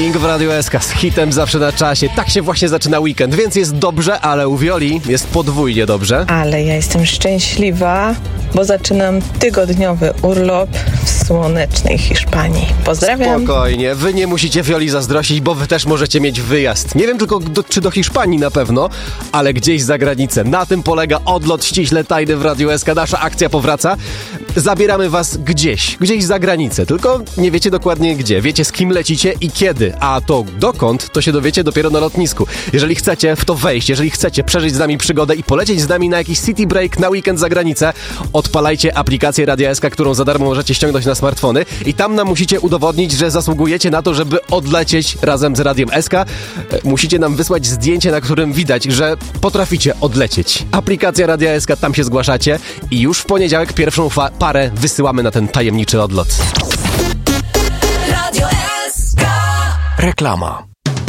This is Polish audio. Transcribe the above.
Morning w Radiu SK z hitem zawsze na czasie. Tak się właśnie zaczyna weekend, więc jest dobrze, ale u Wioli jest podwójnie dobrze. Ale ja jestem szczęśliwa, bo zaczynam tygodniowy urlop w słonecznej Hiszpanii. Pozdrawiam. Spokojnie, wy nie musicie Wioli zazdrościć, bo wy też możecie mieć wyjazd. Nie wiem tylko czy do Hiszpanii na pewno, ale gdzieś za granicę. Na tym polega odlot ściśle tajny w Radiu SK. Nasza akcja powraca. Zabieramy was gdzieś za granicę, tylko nie wiecie dokładnie gdzie. Wiecie, z kim lecicie i kiedy, a to dokąd, to się dowiecie dopiero na lotnisku. Jeżeli chcecie w to wejść, jeżeli chcecie przeżyć z nami przygodę i polecieć z nami na jakiś city break na weekend za granicę, odpalajcie aplikację Radia SK, którą za darmo możecie ściągnąć na smartfony i tam nam musicie udowodnić, że zasługujecie na to, żeby odlecieć razem z Radiem SK. Musicie nam wysłać zdjęcie, na którym widać, że potraficie odlecieć. Aplikacja Radia SK, tam się zgłaszacie i już w poniedziałek pierwszą parę wysyłamy na ten tajemniczy odlot. Radio SK. Reklama.